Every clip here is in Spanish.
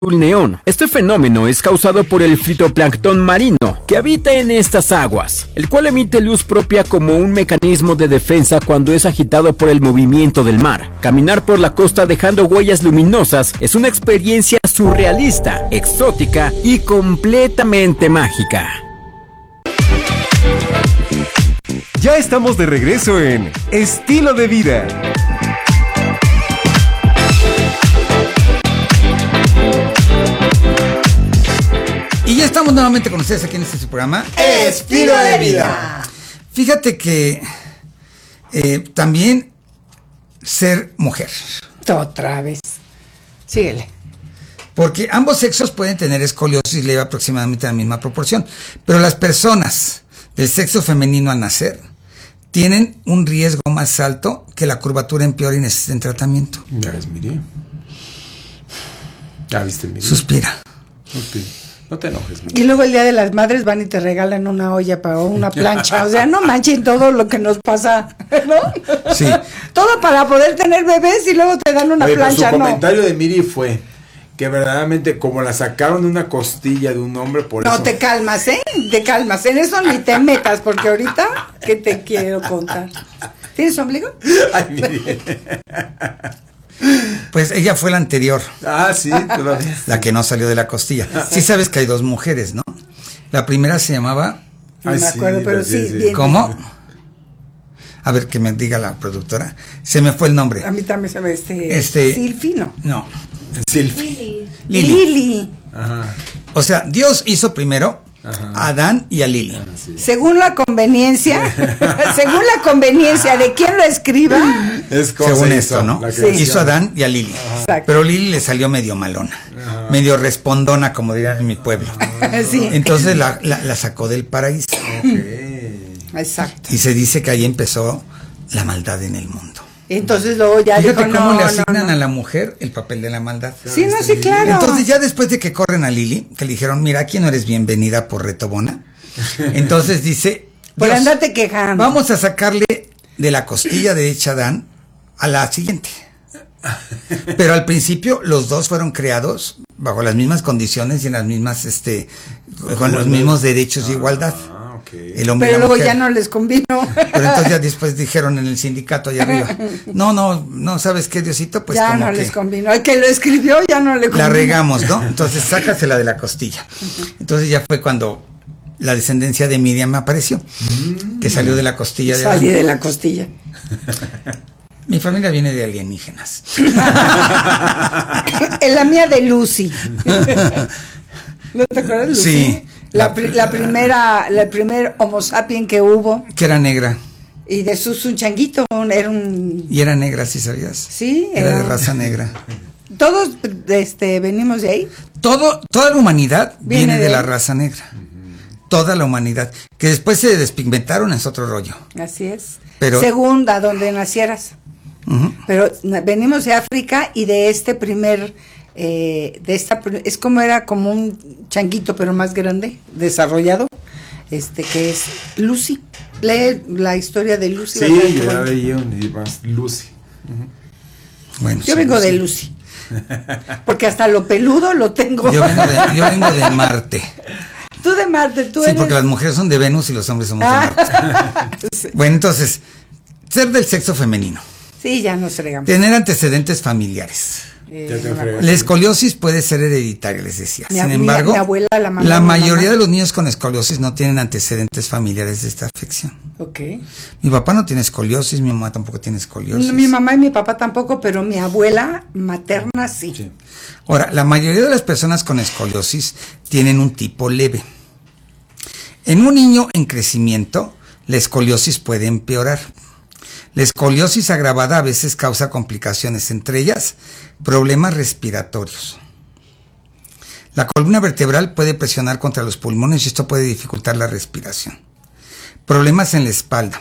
neón. Este fenómeno es causado por el fitoplancton marino que habita en estas aguas, el cual emite luz propia como un mecanismo de defensa cuando es agitado por el movimiento del mar. Caminar por la costa dejando huellas luminosas es una experiencia surrealista, exótica y completamente mágica. Ya estamos de regreso en Estilo de Vida. Y ya estamos nuevamente con ustedes aquí en este programa Estilo de Vida. Fíjate que también ser mujer. Otra vez. Síguele. Porque ambos sexos pueden tener escoliosis leve aproximadamente en la misma proporción. Pero las personas del sexo femenino al nacer tienen un riesgo más alto que la curvatura empeore y necesiten tratamiento. Ya ves, Miri. Ya viste, Miri. Suspira. No te enojes, Miri. Y luego el Día de las Madres van y te regalan una olla para una plancha. O sea, no manchen todo lo que nos pasa, ¿no? Sí. Todo para poder tener bebés y luego te dan una plancha, su ¿no? comentario de Miri fue que verdaderamente como la sacaron de una costilla de un hombre, por eso... No, te calmas, ¿eh? Te calmas. En eso ni te metas, porque ahorita, ¿qué te quiero contar? ¿Tienes ombligo? Ay, Miri. Pues ella fue la anterior. Ah, sí, todavía. La que no salió de la costilla. Sí sabes que hay dos mujeres, ¿no? La primera se llamaba... No me acuerdo, pero sí. Bien. ¿Cómo? A ver, que me diga la productora. Se me fue el nombre. A mí también se me... Silfino. No. Silfi. Lili. Ajá. O sea, Dios hizo primero a Adán y a Lili. Sí. Según la conveniencia, de quien lo escriba. Es como Según se esto, hizo, ¿no? la Sí. creación. Hizo a Adán y a Lili. Exacto. Pero Lili le salió medio malona. Ajá. Medio respondona, como dirían en mi pueblo. Sí. Entonces la sacó del paraíso. Ok. Exacto. Y se dice que ahí empezó la maldad en el mundo. Entonces luego ya Fíjate dijo, cómo no, le asignan no. a la mujer el papel de la maldad. Sí, no, sí, claro. Entonces ya después de que corren a Lili, que le dijeron, mira, aquí no eres bienvenida por retobona. Entonces dice, Por Dios, andarte quejando. vamos a sacarle de la costilla derecha a Adán a la siguiente. Pero al principio los dos fueron creados bajo las mismas condiciones y en las mismas, con los mismos derechos de igualdad. Ah, ok. El hombre y Pero la luego mujer. ya no les convino. Pero entonces ya después dijeron en el sindicato allá arriba, no, ¿sabes qué, Diosito? Pues ya como no que les convino. El que lo escribió ya no le convino. la regamos, ¿no? Entonces sácasela de la costilla. Entonces ya fue cuando la descendencia de Miriam apareció, que salió de la costilla de Salí Adán. de la costilla. Mi familia viene de alienígenas. En la mía de Lucy. ¿No te acuerdas de Lucy? Sí. El primer Homo sapien que hubo. Que era negra. Y de sus un changuito, era un... Y era negra, ¿sí sabías? Sí. Era de raza negra. Todos venimos de ahí. Toda la humanidad viene de de la ahí. raza negra. Toda la humanidad. Que después se despigmentaron es otro rollo. Así es. Pero- Segunda, donde nacieras. Ujú. Pero venimos de África y de este primer... es como era como un changuito, pero más grande, desarrollado, que es Lucy. Lee la historia de Lucy. Sí, ¿verdad? Qué yo la bueno. veía y más Lucy. Bueno, Yo sí, vengo sí. de Lucy. Porque hasta lo peludo lo tengo. Yo vengo de Marte. Tú de Marte, tú Sí, eres... porque las mujeres son de Venus y los hombres somos de Marte. Sí. Bueno, entonces, ser del sexo femenino. Sí, ya nos fregamos. Tener antecedentes familiares. Ya te no me fregas. La escoliosis puede ser hereditaria, les decía. Mi Sin ab- embargo, mi abuela, la mamá la de mi mayoría mamá. de los niños con escoliosis no tienen antecedentes familiares de esta afección. Ok. Mi papá no tiene escoliosis, mi mamá tampoco tiene escoliosis. No, mi mamá y mi papá tampoco, pero mi abuela materna sí. Sí. Ahora, la mayoría de las personas con escoliosis tienen un tipo leve. En un niño en crecimiento, la escoliosis puede empeorar. La escoliosis agravada a veces causa complicaciones, entre ellas problemas respiratorios. La columna vertebral puede presionar contra los pulmones y esto puede dificultar la respiración. Problemas en la espalda.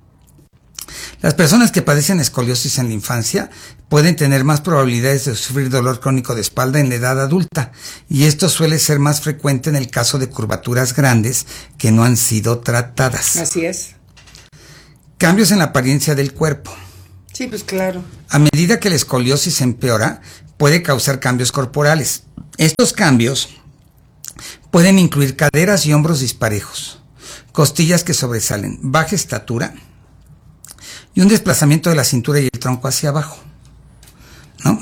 Las personas que padecen escoliosis en la infancia pueden tener más probabilidades de sufrir dolor crónico de espalda en la edad adulta, y esto suele ser más frecuente en el caso de curvaturas grandes que no han sido tratadas. Así es. Cambios en la apariencia del cuerpo. Sí, pues claro. A medida que la escoliosis empeora, puede causar cambios corporales. Estos cambios pueden incluir caderas y hombros disparejos, costillas que sobresalen, baja estatura y un desplazamiento de la cintura y el tronco hacia abajo, ¿no?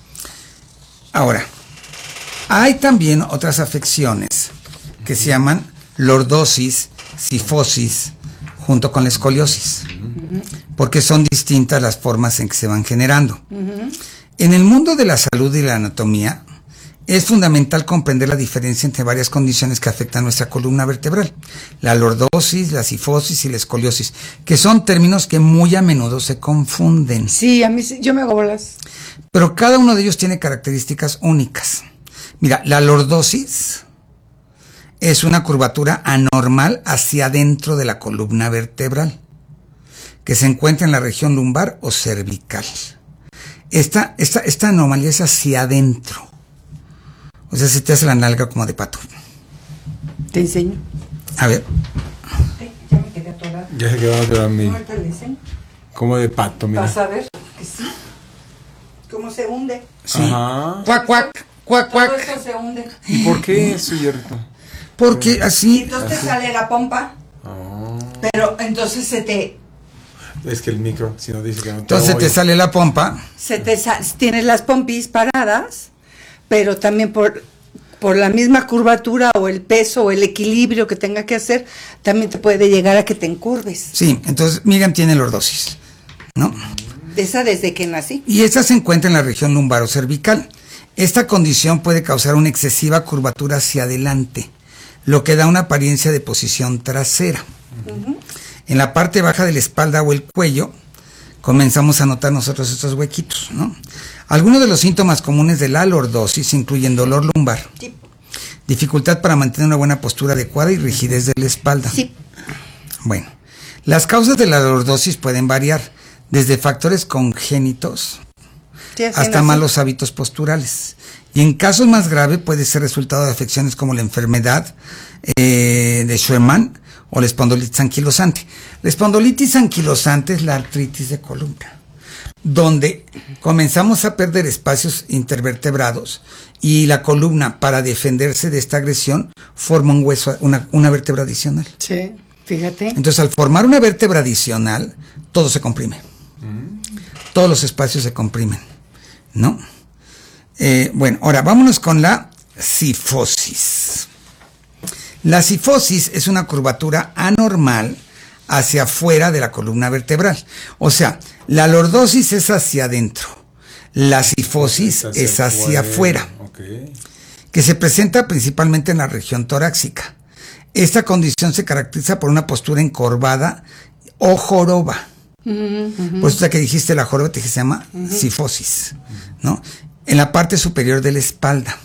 Ahora, hay también otras afecciones que se llaman lordosis, cifosis, junto con la escoliosis, porque son distintas las formas en que se van generando. En el mundo de la salud y la anatomía, es fundamental comprender la diferencia entre varias condiciones que afectan nuestra columna vertebral: la lordosis, la cifosis y la escoliosis, que son términos que muy a menudo se confunden. Sí, a mí yo me hago bolas. Pero cada uno de ellos tiene características únicas. Mira, la lordosis es una curvatura anormal hacia adentro de la columna vertebral, que se encuentra en la región lumbar o cervical. Esta anomalía es hacia adentro. O sea, se te hace la nalga como de pato. Te enseño. A ver. Ay, ya me quedé atorada. Ya se quedó atorado a mí. Ahorita le enseño. Como de pato, mira. Vas a ver que sí. Cómo se hunde. Sí. Ajá. Cuac, cuac, cuac, Todo cuac. esto se hunde. ¿Y por qué eso, Hierrito? Porque Y así... entonces te sale la pompa. Pero entonces Es que el micro, si no dice que no te Entonces te oye. sale la pompa. tienes las pompis paradas, pero también por la misma curvatura o el peso o el equilibrio que tenga que hacer, también te puede llegar a que te encurves. Sí, entonces Miriam tiene lordosis, ¿no? Esa desde que nací. Y esta se encuentra en la región lumbar o cervical. Esta condición puede causar una excesiva curvatura hacia adelante, lo que da una apariencia de posición trasera. En la parte baja de la espalda o el cuello comenzamos a notar nosotros estos huequitos, ¿no? Algunos de los síntomas comunes de la lordosis incluyen dolor lumbar, Sí. dificultad para mantener una buena postura adecuada y rigidez de la espalda. Sí. Bueno, las causas de la lordosis pueden variar, desde factores congénitos Sí, así hasta nací. malos hábitos posturales. Y en casos más graves puede ser resultado de afecciones como la enfermedad de Scheuermann o la espondilitis anquilosante. La espondilitis anquilosante es la artritis de columna, donde comenzamos a perder espacios intervertebrados y la columna, para defenderse de esta agresión, forma un hueso, una vértebra adicional. Sí, fíjate. Entonces, al formar una vértebra adicional, todo se comprime. Todos los espacios se comprimen, ¿no? Bueno, ahora vámonos con la cifosis. La cifosis es una curvatura anormal hacia afuera de la columna vertebral. O sea, la lordosis es hacia adentro, la cifosis es hacia afuera, Okay. que se presenta principalmente en la región torácica. Esta condición se caracteriza por una postura encorvada o joroba. Por eso que dijiste la joroba, te dije, se llama cifosis, ¿no? En la parte superior de la espalda.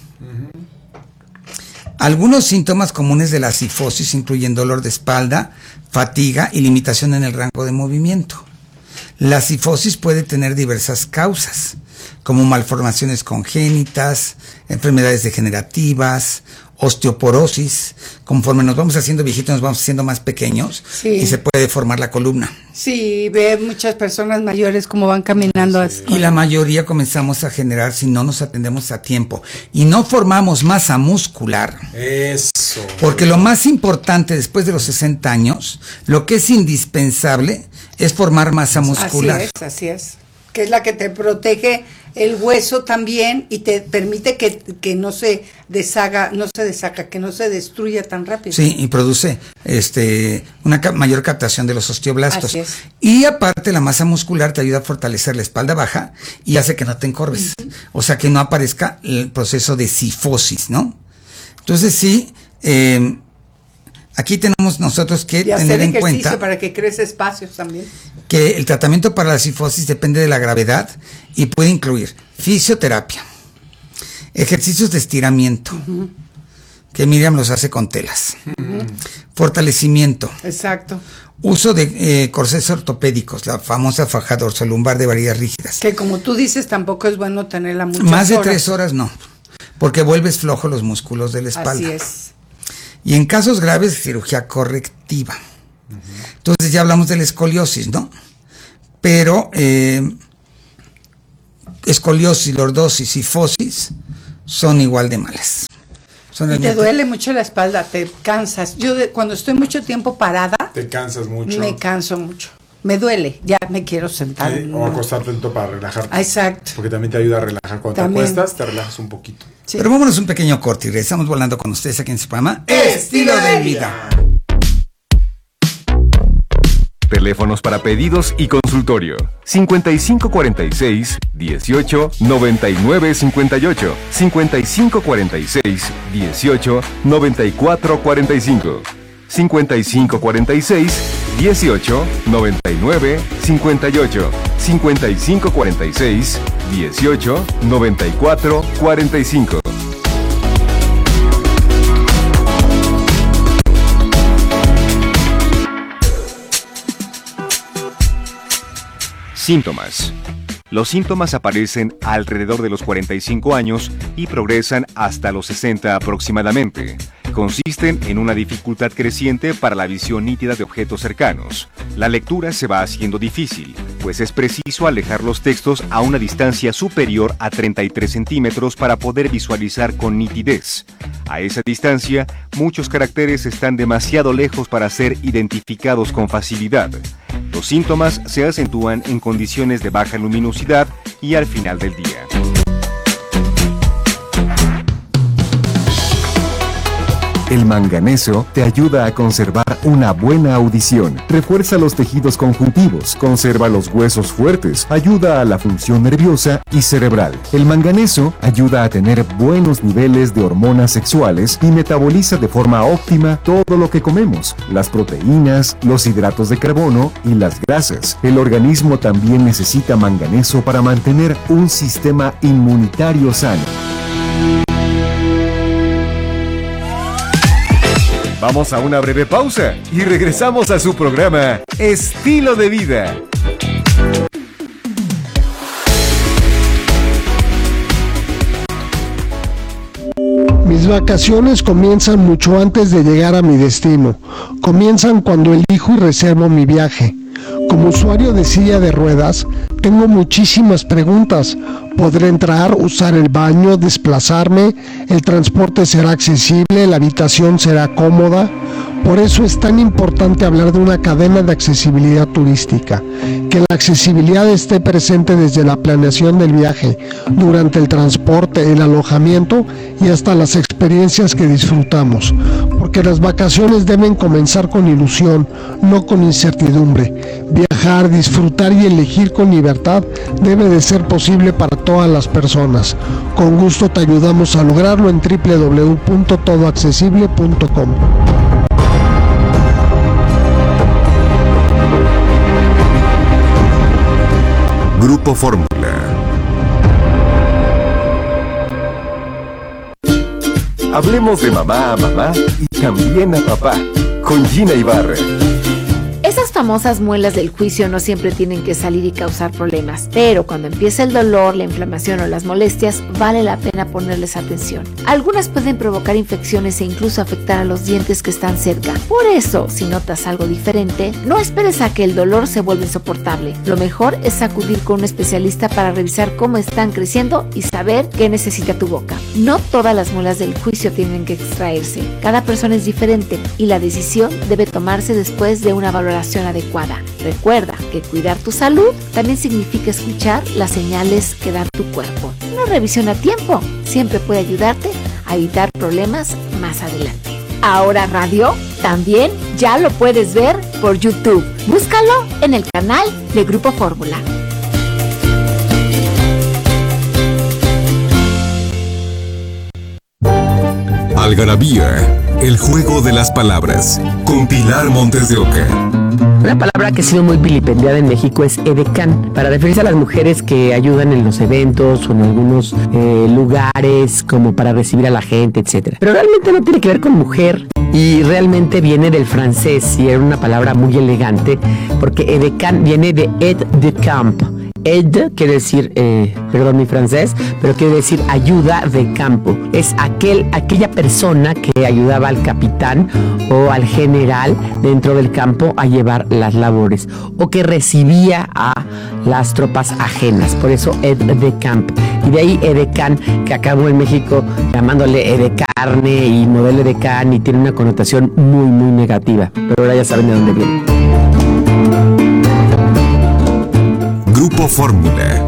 Algunos síntomas comunes de la cifosis incluyen dolor de espalda, fatiga y limitación en el rango de movimiento. La cifosis puede tener diversas causas, como malformaciones congénitas, enfermedades degenerativas, osteoporosis. Conforme nos vamos haciendo viejitos, nos vamos haciendo más pequeños, Sí. y se puede deformar la columna. Sí, ve muchas personas mayores como van caminando así. Y la mayoría comenzamos a generar si no nos atendemos a tiempo y no formamos masa muscular. Eso. Porque lo más importante después de los 60 años, lo que es indispensable es formar masa muscular. Así es. Que es la que te protege el hueso también y te permite que no se deshaga, que no se destruya tan rápido. Sí, y produce una mayor captación de los osteoblastos. Así es. Y aparte la masa muscular te ayuda a fortalecer la espalda baja y hace que no te encorves. O sea, que no aparezca el proceso de cifosis, ¿no? Entonces sí, aquí tenemos nosotros que Y hacer tener en ejercicio cuenta para que crezca espacios también. que el tratamiento para la cifosis depende de la gravedad y puede incluir fisioterapia, ejercicios de estiramiento, que Miriam los hace con telas, fortalecimiento, Exacto. uso de corsés ortopédicos, la famosa faja dorsolumbar de varillas rígidas. Que como tú dices, tampoco es bueno tenerla muchas Más de horas. 3 horas no, porque vuelves flojo los músculos de la espalda. Así es. Y en casos graves, cirugía correctiva. Entonces ya hablamos de la escoliosis, ¿no? Pero escoliosis, lordosis, cifosis son igual de malas. Y te duele mucho la espalda, te cansas. Yo cuando estoy mucho tiempo parada, te cansas mucho. Me canso mucho. Me duele, ya me quiero sentar. O acostarte para relajarte. Exacto. Porque también te ayuda a relajar. Cuando también te acuestas, te relajas un poquito. Sí. Pero vámonos un pequeño corte y regresamos volando con ustedes aquí en este programa Estilo de Vida. Teléfonos para pedidos y consultorio 5546 18 99 58 5546 18 94 45 5546 18 99 58 5546 18 94 45. Síntomas. Los síntomas aparecen alrededor de los 45 años y progresan hasta los 60 aproximadamente. Consisten en una dificultad creciente para la visión nítida de objetos cercanos. La lectura se va haciendo difícil, pues es preciso alejar los textos a una distancia superior a 33 centímetros para poder visualizar con nitidez. A esa distancia, muchos caracteres están demasiado lejos para ser identificados con facilidad. Los síntomas se acentúan en condiciones de baja luminosidad y al final del día. El manganeso te ayuda a conservar una buena audición, refuerza los tejidos conjuntivos, conserva los huesos fuertes, ayuda a la función nerviosa y cerebral. El manganeso ayuda a tener buenos niveles de hormonas sexuales y metaboliza de forma óptima todo lo que comemos, las proteínas, los hidratos de carbono y las grasas. El organismo también necesita manganeso para mantener un sistema inmunitario sano. Vamos a una breve pausa y regresamos a su programa Estilo de Vida. Mis vacaciones comienzan mucho antes de llegar a mi destino. Comienzan cuando elijo y reservo mi viaje. Como usuario de silla de ruedas, tengo muchísimas preguntas. ¿Podré entrar, usar el baño, desplazarme? ¿El transporte será accesible? ¿La habitación será cómoda? Por eso es tan importante hablar de una cadena de accesibilidad turística. Que la accesibilidad esté presente desde la planeación del viaje, durante el transporte, el alojamiento y hasta las experiencias que disfrutamos. Porque las vacaciones deben comenzar con ilusión, no con incertidumbre. Viajar, disfrutar y elegir con libertad debe de ser posible para todas las personas. Con gusto te ayudamos a lograrlo en www.todoaccesible.com. Grupo Fórmula. Hablemos de mamá a mamá y también a papá, con Gina Ibarra. Esas famosas muelas del juicio no siempre tienen que salir y causar problemas, pero cuando empieza el dolor, la inflamación o las molestias, vale la pena ponerles atención. Algunas pueden provocar infecciones e incluso afectar a los dientes que están cerca. Por eso, si notas algo diferente, no esperes a que el dolor se vuelva insoportable. Lo mejor es acudir con un especialista para revisar cómo están creciendo y saber qué necesita tu boca. No todas las muelas del juicio tienen que extraerse. Cada persona es diferente y la decisión debe tomarse después de una valoración adecuada. Recuerda que cuidar tu salud también significa escuchar las señales que da tu cuerpo. Una revisión a tiempo siempre puede ayudarte a evitar problemas más adelante. Ahora Radio también ya lo puedes ver por YouTube. Búscalo en el canal de Grupo Fórmula. Algarabía, el juego de las palabras, con Pilar Montes de Oca. Una palabra que ha sido muy vilipendiada en México es edecán, para referirse a las mujeres que ayudan en los eventos o en algunos lugares, como para recibir a la gente, etc. Pero realmente no tiene que ver con mujer y realmente viene del francés y era una palabra muy elegante porque edecán viene de aide de camp, Aide quiere decir, perdón mi francés, pero quiere decir ayuda de campo. Es aquella persona que ayudaba al capitán o al general dentro del campo a llevar las labores, o que recibía a las tropas ajenas. Por eso aide de camp. Y de ahí edecán, que acabó en México llamándole edecarne y modelo edecán, y tiene una connotación muy, muy negativa. Pero ahora ya saben de dónde viene. Grupo Fórmula.